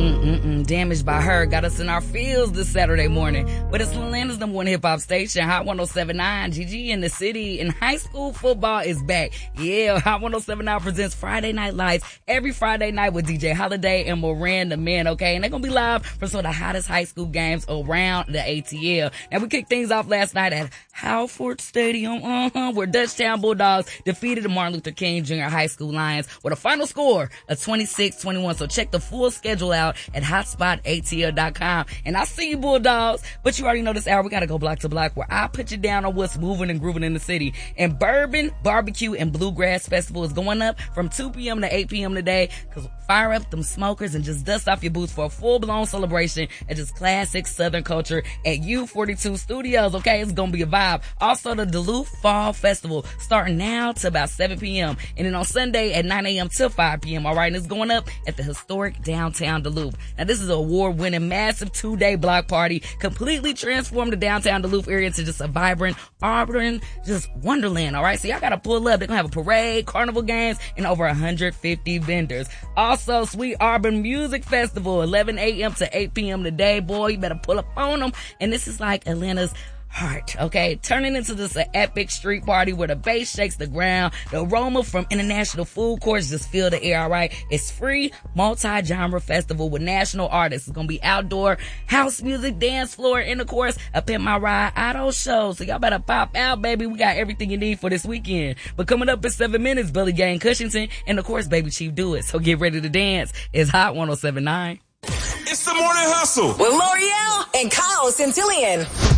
Damaged by Her got us in our fields this Saturday morning. But it's Atlanta's number one hip-hop station, Hot 107.9. GG in the city, and high school football is back. Yeah, Hot 107.9 presents Friday Night Lights every Friday night with DJ Holiday and Miranda Men, okay? And they're going to be live from some of the hottest high school games around the ATL. And we kicked things off last night at Halford Stadium, where Dutchtown Bulldogs defeated the Martin Luther King Jr. High School Lions with a final score of 26-21. So check the full schedule out at hotspotatl.com. And I see you, Bulldogs, but you already know this hour. We got to go block to block where I put you down on what's moving and grooving in the city. And Bourbon Barbecue and Bluegrass Festival is going up from 2 p.m. to 8 p.m. today. Cause fire up them smokers and just dust off your boots for a full-blown celebration of just classic Southern culture at U42 Studios, okay? It's gonna be a vibe. Also, the Duluth Fall Festival starting now to about 7 p.m. And then on Sunday at 9 a.m. till 5 p.m., all right? And it's going up at the historic downtown Duluth. Now, this is an award-winning, massive 2-day block party, completely transformed the downtown Duluth area into just a vibrant, urban, just wonderland, all right? So y'all gotta pull up. They're gonna have a parade, carnival games, and over 150 vendors. Also, Sweet Urban Music Festival, 11 a.m. to 8 p.m. today. Boy, you better pull up on them. And this is like Atlanta's heart, okay? Turning into this an epic street party where the bass shakes the ground. The aroma from international food courts just fill the air, all right? It's free, multi-genre festival with national artists. It's gonna be outdoor house music, dance floor, and of course, a Pimp My Ride auto show. So y'all better pop out, baby. We got everything you need for this weekend. But coming up in 7 minutes, Billy Gang Cushington, and of course, Baby Chief Do It. So get ready to dance. It's Hot 107.9. It's the Morning Hustle with L'Oreal and Kyle Centillion.